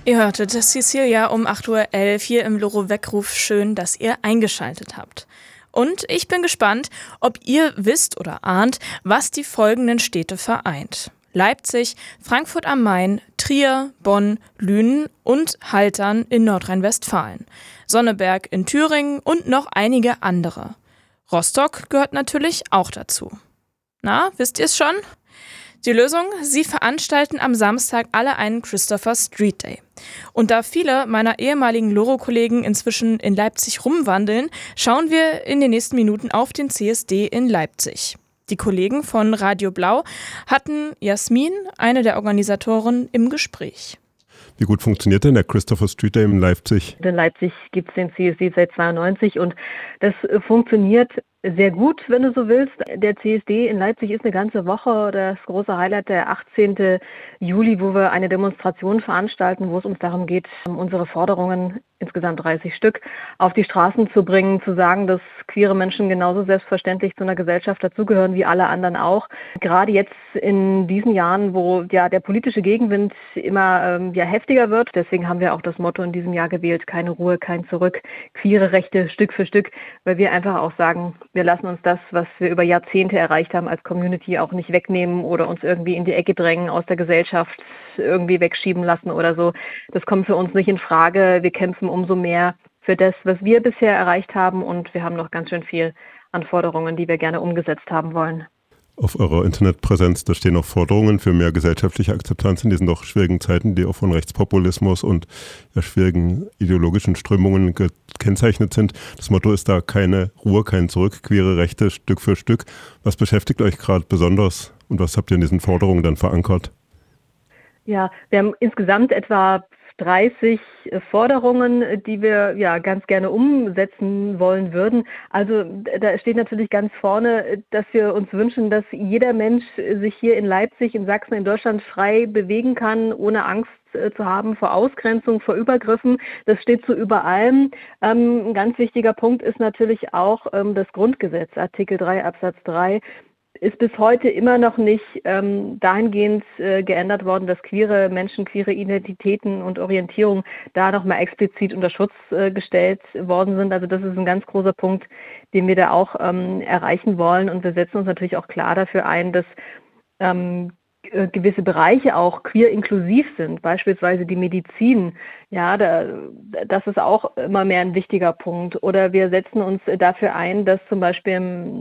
Ihr hörtet Cecilia um 8:11 Uhr hier im Loro-Weckruf. Schön, dass ihr eingeschaltet habt. Und ich bin gespannt, ob ihr wisst oder ahnt, was die folgenden Städte vereint. Leipzig, Frankfurt am Main, Trier, Bonn, Lünen und Haltern in Nordrhein-Westfalen, Sonneberg in Thüringen und noch einige andere. Rostock gehört natürlich auch dazu. Na, wisst ihr es schon? Die Lösung? Sie veranstalten am Samstag alle einen Christopher Street Day. Und da viele meiner ehemaligen Loro-Kollegen inzwischen in Leipzig rumwandeln, schauen wir in den nächsten Minuten auf den CSD in Leipzig. Die Kollegen von Radio Blau hatten Jasmin, eine der Organisatoren, im Gespräch. Wie gut funktioniert denn der Christopher Street Day in Leipzig? In Leipzig gibt es den CSD seit 1992 und das funktioniert sehr gut, wenn du so willst. Der CSD in Leipzig ist eine ganze Woche. Das große Highlight der 18. Juli, wo wir eine Demonstration veranstalten, wo es uns darum geht, unsere Forderungen, insgesamt 30 Stück, auf die Straßen zu bringen, zu sagen, dass queere Menschen genauso selbstverständlich zu einer Gesellschaft dazugehören wie alle anderen auch. Gerade jetzt in diesen Jahren, wo ja der politische Gegenwind immer heftiger wird, deswegen haben wir auch das Motto in diesem Jahr gewählt: keine Ruhe, kein Zurück, queere Rechte Stück für Stück, weil wir einfach auch sagen, wir lassen uns das, was wir über Jahrzehnte erreicht haben als Community, auch nicht wegnehmen oder uns irgendwie in die Ecke drängen, aus der Gesellschaft irgendwie wegschieben lassen oder so. Das kommt für uns nicht in Frage. Wir kämpfen umso mehr für das, was wir bisher erreicht haben, und wir haben noch ganz schön viel an Forderungen, die wir gerne umgesetzt haben wollen. Auf eurer Internetpräsenz, da stehen auch Forderungen für mehr gesellschaftliche Akzeptanz in diesen doch schwierigen Zeiten, die auch von Rechtspopulismus und schwierigen ideologischen Strömungen gekennzeichnet sind. Das Motto ist da: keine Ruhe, kein Zurück, queere Rechte Stück für Stück. Was beschäftigt euch gerade besonders und was habt ihr in diesen Forderungen dann verankert? Ja, wir haben insgesamt etwa 30 Forderungen, die wir ganz gerne umsetzen wollen würden. Also da steht natürlich ganz vorne, dass wir uns wünschen, dass jeder Mensch sich hier in Leipzig, in Sachsen, in Deutschland frei bewegen kann, ohne Angst zu haben vor Ausgrenzung, vor Übergriffen. Das steht so über allem. Ein ganz wichtiger Punkt ist natürlich auch das Grundgesetz, Artikel 3 Absatz 3. Ist bis heute immer noch nicht dahingehend geändert worden, dass queere Menschen, queere Identitäten und Orientierung da nochmal explizit unter Schutz gestellt worden sind. Also das ist ein ganz großer Punkt, den wir da auch erreichen wollen. Und wir setzen uns natürlich auch klar dafür ein, dass gewisse Bereiche auch queer inklusiv sind, beispielsweise die Medizin. Ja, das ist auch immer mehr ein wichtiger Punkt. Oder wir setzen uns dafür ein, dass zum Beispiel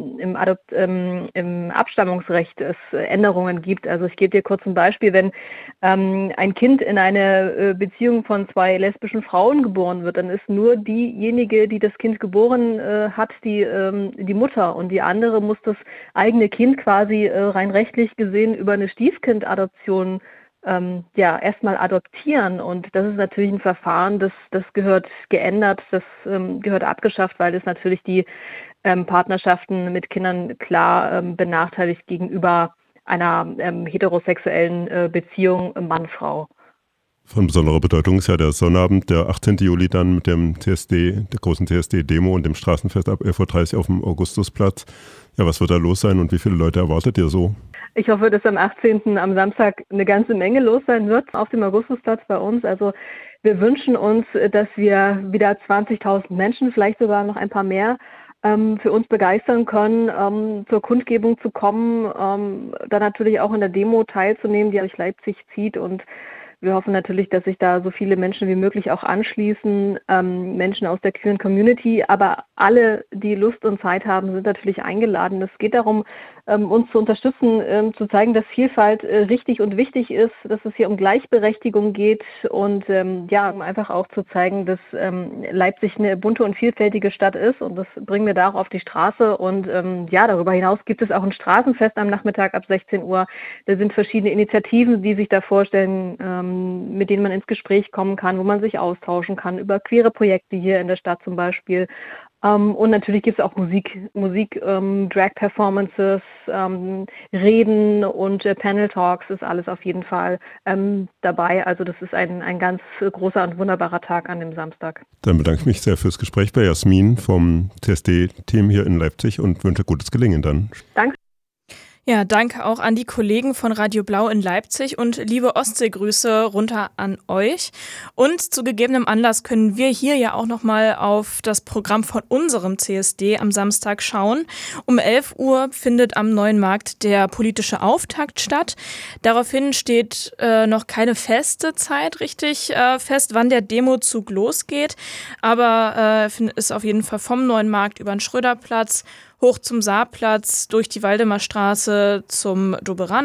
im Abstammungsrecht es Änderungen gibt. Also ich gebe dir kurz ein Beispiel: Wenn ein Kind in eine Beziehung von zwei lesbischen Frauen geboren wird, dann ist nur diejenige, die das Kind geboren hat, die Mutter, und die andere muss das eigene Kind quasi rein rechtlich gesehen über eine Stiefkindadoption erstmal adoptieren. Und das ist natürlich ein Verfahren, das gehört geändert, das gehört abgeschafft, weil es natürlich die Partnerschaften mit Kindern klar benachteiligt gegenüber einer heterosexuellen Beziehung Mann-Frau. Von besonderer Bedeutung ist ja der Sonnabend, der 18. Juli, dann mit dem CSD, der großen CSD-Demo und dem Straßenfest ab 11:30 Uhr auf dem Augustusplatz. Ja, was wird da los sein und wie viele Leute erwartet ihr so? Ich hoffe, dass am 18. am Samstag eine ganze Menge los sein wird auf dem Augustusplatz bei uns. Also wir wünschen uns, dass wir wieder 20.000 Menschen, vielleicht sogar noch ein paar mehr, für uns begeistern können, zur Kundgebung zu kommen, dann natürlich auch in der Demo teilzunehmen, die durch Leipzig zieht. Und wir hoffen natürlich, dass sich da so viele Menschen wie möglich auch anschließen, Menschen aus der queeren Community, aber alle, die Lust und Zeit haben, sind natürlich eingeladen. Es geht darum, uns zu unterstützen, zu zeigen, dass Vielfalt richtig und wichtig ist, dass es hier um Gleichberechtigung geht und um einfach auch zu zeigen, dass Leipzig eine bunte und vielfältige Stadt ist, und das bringen wir da auch auf die Straße. Und darüber hinaus gibt es auch ein Straßenfest am Nachmittag ab 16 Uhr. Da sind verschiedene Initiativen, die sich da vorstellen, mit denen man ins Gespräch kommen kann, wo man sich austauschen kann über queere Projekte hier in der Stadt zum Beispiel. Und natürlich gibt es auch Musik, Drag-Performances, Reden und Panel-Talks, ist alles auf jeden Fall dabei. Also das ist ein ganz großer und wunderbarer Tag an dem Samstag. Dann bedanke ich mich sehr fürs Gespräch bei Jasmin vom CSD-Team hier in Leipzig und wünsche gutes Gelingen dann. Danke. Ja, danke auch an die Kollegen von Radio Blau in Leipzig und liebe Ostseegrüße runter an euch. Und zu gegebenem Anlass können wir hier ja auch nochmal auf das Programm von unserem CSD am Samstag schauen. Um 11 Uhr findet am Neuen Markt der politische Auftakt statt. Daraufhin steht noch keine feste Zeit richtig fest, wann der Demozug losgeht. Aber ist auf jeden Fall vom Neuen Markt über den Schröderplatz hoch zum Saarplatz, durch die Waldemarstraße zum Doberaner